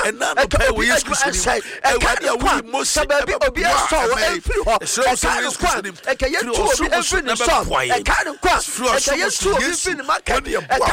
and none of pay we use Christian. And what are we most of be a star and free her? A kind of quant, and can you two of every song, a kind of quant, and can you two of every market.